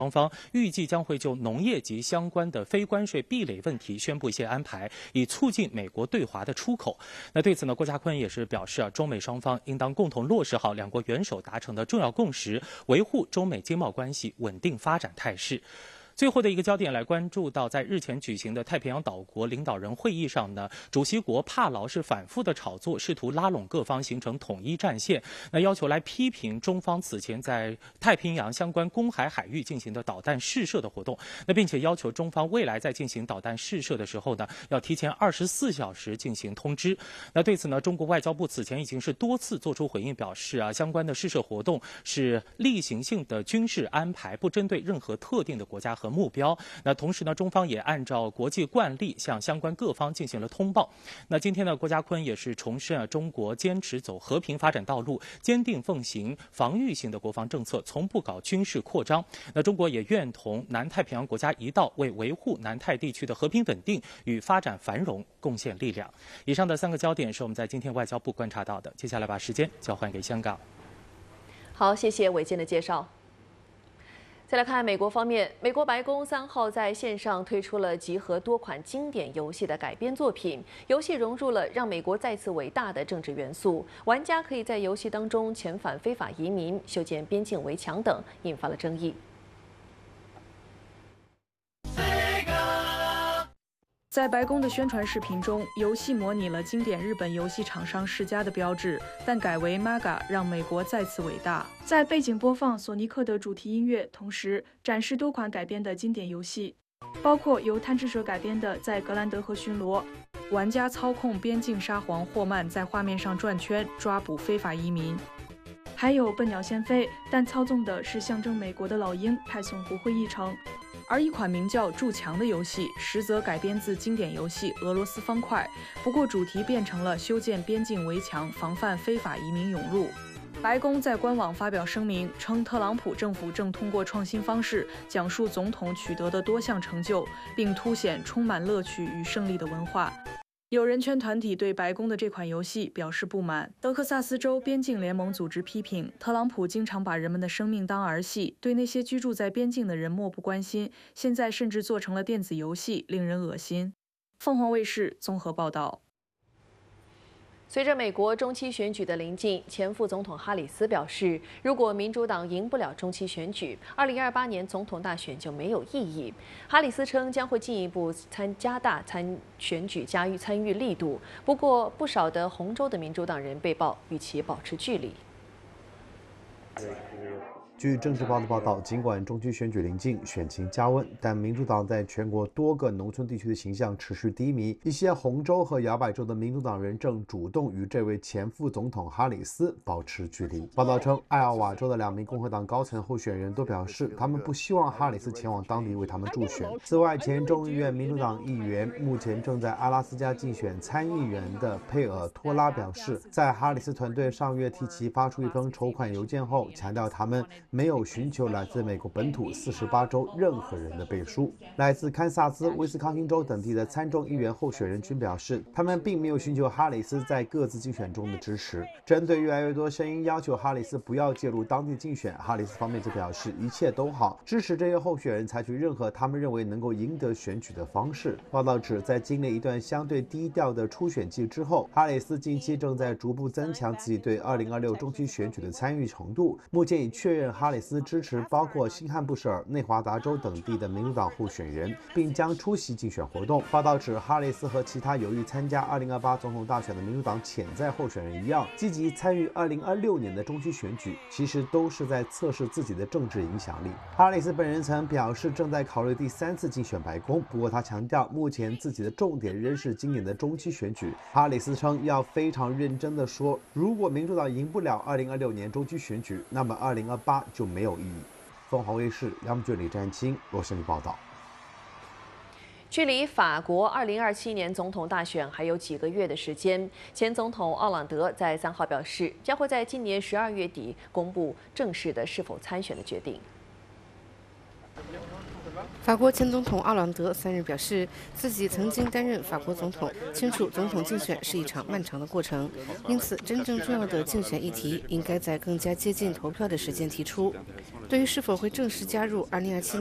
双方预计将会就农业及相关的非关税壁垒问题宣布一些安排，以促进美国对华的出口。那对此呢，郭家坤也是表示中美双方应当共同落实好两国元首达成的重要共识，维护中美经贸关系稳定发展态势。最后的一个焦点来关注到，在日前举行的太平洋岛国领导人会议上呢，主席国帕劳是反复的炒作，试图拉拢各方形成统一战线，那要求来批评中方此前在太平洋相关公海海域进行的导弹试射的活动，那并且要求中方未来在进行导弹试射的时候呢，要提前24小时进行通知。那对此呢，中国外交部此前已经是多次做出回应，表示相关的试射活动是例行性的军事安排，不针对任何特定的国家和目标。那同时呢，中方也按照国际惯例向相关各方进行了通报。那今天呢，郭家坤也是重申中国坚持走和平发展道路，坚定奉行防御型的国防政策，从不搞军事扩张。那中国也愿同南太平洋国家一道，为维护南太地区的和平稳定与发展繁荣贡献力量。以上的3个焦点是我们在今天外交部观察到的。接下来把时间交还给香港。 好，谢谢伟健的介绍。再来看美国方面，美国白宫3号在线上推出了集合多款经典游戏的改编作品，游戏融入了让美国再次伟大的政治元素，玩家可以在游戏当中遣返非法移民、修建边境围墙等，引发了争议。 在白宫的宣传视频中，游戏模拟了经典日本游戏厂商世嘉的标志，但改为 MAGA， 让美国再次伟大。在背景播放索尼克的主题音乐，同时展示多款改编的经典游戏，包括由贪吃蛇改编的《在格兰德河巡逻》，玩家操控边境沙皇霍曼在画面上转圈抓捕非法移民。还有笨鸟先飞，但操纵的是象征美国的老鹰派送国会议程。而一款名叫《筑墙》的游戏，实则改编自经典游戏《俄罗斯方块》，不过主题变成了修建边境围墙，防范非法移民涌入。白宫在官网发表声明称，特朗普政府正通过创新方式讲述总统取得的多项成就，并凸显充满乐趣与胜利的文化。有人权团体对白宫的这款游戏表示不满。德克萨斯州边境联盟组织批评，特朗普经常把人们的生命当儿戏，对那些居住在边境的人漠不关心，现在甚至做成了电子游戏，令人恶心。凤凰卫视综合报道。 随着美国中期选举的临近，前副总统哈里斯表示，如果民主党赢不了中期选举，2028年总统大选就没有意义。哈里斯称将会进一步加大选举参与力度，不过不少的红州的民主党人被曝与其保持距离。 据政治报的报道，尽管中期选举临近，选情加温，但民主党在全国多个农村地区的形象持续低迷。一些红州和摇摆州的民主党人正主动与这位前副总统哈里斯保持距离。报道称，艾奥瓦州的2名共和党高层候选人都表示，他们不希望哈里斯前往当地为他们助选。此外，前众议院民主党议员、目前正在阿拉斯加竞选参议员的佩尔托拉表示，在哈里斯团队上月替其发出一封筹款邮件后，强调他们没有寻求来自美国本土48州任何人的背书。来自堪萨斯、威斯康星州等地的参众议员候选人均表示，他们并没有寻求哈里斯在各自竞选中的支持。针对越来越多声音要求哈里斯不要介入当地竞选，哈里斯方面则表示一切都好，支持这些候选人采取任何他们认为能够赢得选举的方式。报道指，在经历一段相对低调的初选季之后，哈里斯近期正在逐步增强自己对2026中期选举的参与程度。目前已确认哈里斯支持包括新罕布什尔、内华达州等地的民主党候选人，并将出席竞选活动。报道指，哈里斯和其他有意参加2028总统大选的民主党潜在候选人一样，积极参与2026年的中期选举，其实都是在测试自己的政治影响力。哈里斯本人曾表示正在考虑第3次竞选白宫，不过他强调目前自己的重点仍是今年的中期选举。哈里斯称要非常认真地说，如果民主党赢不了2026年中期选举，那么2028就没有意义。凤凰卫视杨木俊、李占清、罗胜利报道。 距离法国2027年总统大选还有几个月的时间，前总统奥朗德在3号表示，将会在今年12月底公布正式的是否参选的决定。 法国前总统奥朗德3日表示，自己曾经担任法国总统，清楚总统竞选是一场漫长的过程，因此真正重要的竞选议题应该在更加接近投票的时间提出。对于是否会正式加入2027